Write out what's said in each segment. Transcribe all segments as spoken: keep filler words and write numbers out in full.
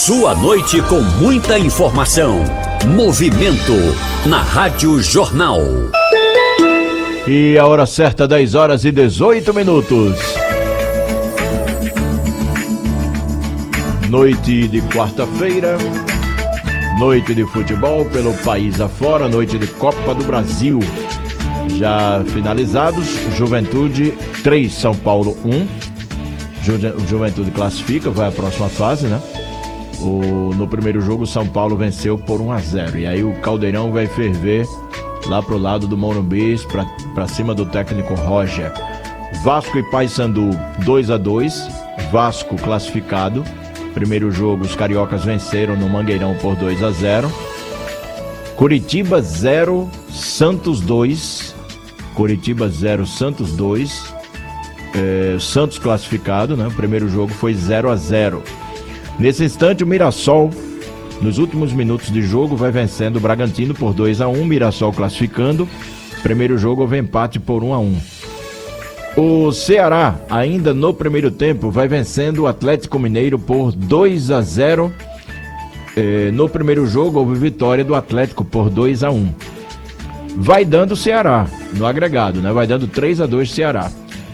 sua noite com muita informação. Movimento na Rádio Jornal. E a hora certa, dez horas e dezoito minutos. Noite de quarta-feira, noite de futebol pelo país afora, noite de Copa do Brasil. Já finalizados, Juventude três, São Paulo um. Ju- Juventude classifica, vai à próxima fase, né? O, no primeiro jogo, São Paulo venceu por um a zero. E aí o Caldeirão vai ferver lá pro lado do Morumbi, pra, pra cima do técnico Roger. Vasco e Paysandu dois a dois, Vasco classificado. Primeiro jogo, os cariocas venceram no Mangueirão por dois a zero. Curitiba zero, Santos dois. Curitiba zero, Santos dois. É, Santos classificado, né? O primeiro jogo foi zero a zero. Nesse instante, o Mirassol, nos últimos minutos de jogo, vai vencendo o Bragantino por dois a um. Mirassol classificando. Primeiro jogo houve empate por um a um. O Ceará, ainda no primeiro tempo, vai vencendo o Atlético Mineiro por dois a zero. É, no primeiro jogo houve vitória do Atlético por dois a um. Vai dando o Ceará no agregado, né? Vai dando três a dois Ceará.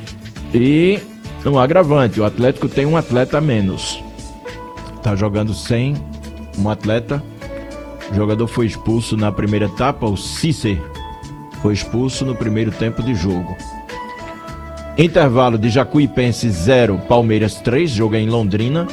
E no agravante, o Atlético tem um atleta a menos. Tá jogando sem um atleta. O jogador foi expulso na primeira etapa, o Cícer foi expulso no primeiro tempo de jogo. Intervalo de Jacuipense zero, Palmeiras três, jogo em Londrina.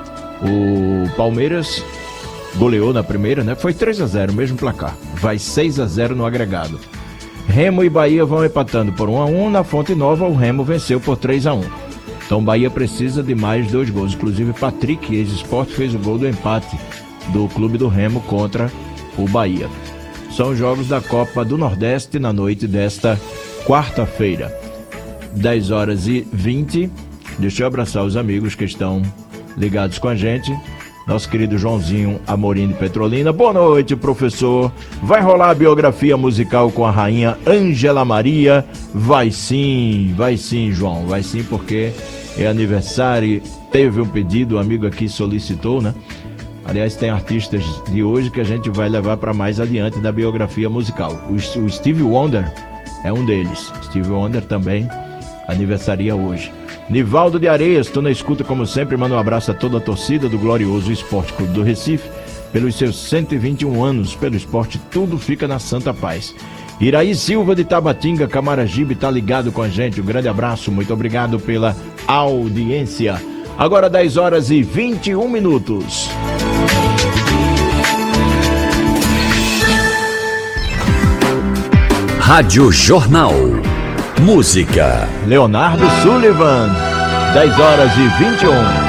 O Palmeiras goleou na primeira, né? Foi três a zero, mesmo placar. Vai seis a zero no agregado. Remo e Bahia vão empatando por um a um. Na Fonte Nova, o Remo venceu por três a um. Então, Bahia precisa de mais dois gols. Inclusive, Patrick, ex-Sport, fez o gol do empate do clube do Remo contra o Bahia. São os jogos da Copa do Nordeste na noite desta quarta-feira. dez horas e vinte. Deixa eu abraçar os amigos que estão ligados com a gente. Nosso querido Joãozinho Amorim de Petrolina. Boa noite, professor. Vai rolar a biografia musical com a rainha Ângela Maria? Vai sim, vai sim, João. Vai sim, porque é aniversário. Teve um pedido, o amigo aqui solicitou, né? Aliás, tem artistas de hoje que a gente vai levar para mais adiante da biografia musical. O, o Stevie Wonder é um deles. Stevie Wonder também aniversaria hoje. Nivaldo de Areias, estou na escuta como sempre, manda um abraço a toda a torcida do glorioso Esporte Clube do Recife, pelos seus cento e vinte e um anos, pelo esporte tudo fica na santa paz. Iraí Silva de Tabatinga, Camaragibe, tá ligado com a gente, um grande abraço, muito obrigado pela audiência. Agora dez horas e vinte e um minutos. Rádio Jornal. Música. Leonardo Sullivan, dez horas e vinte e um.